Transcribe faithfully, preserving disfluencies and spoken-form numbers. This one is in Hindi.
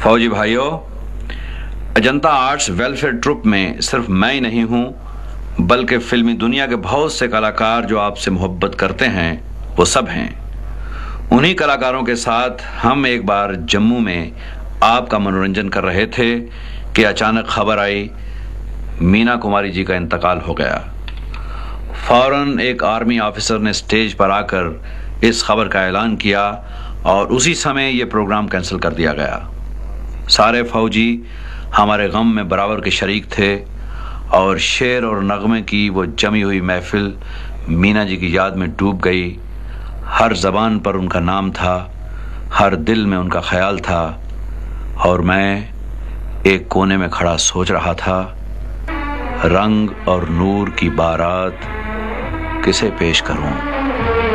फौजी भाइयों, अजंता आर्ट्स वेलफेयर ट्रुप में सिर्फ मैं ही नहीं हूं, बल्कि फिल्मी दुनिया के बहुत से कलाकार जो आपसे मोहब्बत करते हैं वो सब हैं। उन्हीं कलाकारों के साथ हम एक बार जम्मू में आपका मनोरंजन कर रहे थे कि अचानक खबर आई मीना कुमारी जी का इंतकाल हो गया। फौरन एक आर्मी ऑफिसर ने स्टेज पर आकर इस खबर का ऐलान किया और उसी समय ये प्रोग्राम कैंसिल कर दिया गया। सारे फौजी हमारे गम में बराबर के शरीक थे और शेर और नगमे की वो जमी हुई महफिल मीना जी की याद में डूब गई। हर जबान पर उनका नाम था, हर दिल में उनका ख्याल था और मैं एक कोने में खड़ा सोच रहा था, रंग और नूर की बारात किसे पेश करूं।